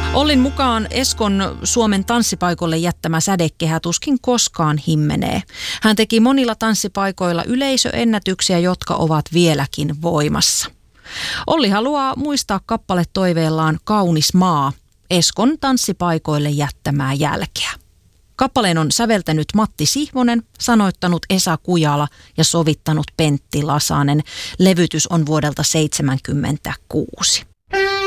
Ollin mukaan Eskon Suomen tanssipaikoille jättämä sädekehä tuskin koskaan himmenee. Hän teki monilla tanssipaikoilla yleisöennätyksiä, jotka ovat vieläkin voimassa. Olli haluaa muistaa kappaletoiveellaan Kaunis maa, Eskon tanssipaikoille jättämää jälkeä. Kappaleen on säveltänyt Matti Sihvonen, sanoittanut Esa Kujala ja sovittanut Pentti Lasanen. Levytys on vuodelta 1976.